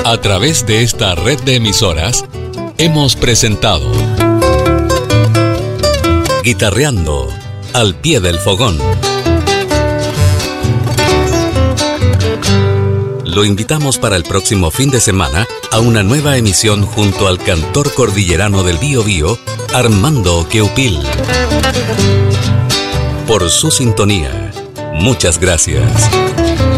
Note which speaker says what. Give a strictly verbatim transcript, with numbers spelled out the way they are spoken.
Speaker 1: A través de esta red de emisoras, hemos presentado Guitarreando al pie del fogón. Lo invitamos para el próximo fin de semana a una nueva emisión junto al cantor cordillerano del Biobío, Armando Queupil. Por su sintonía, muchas gracias.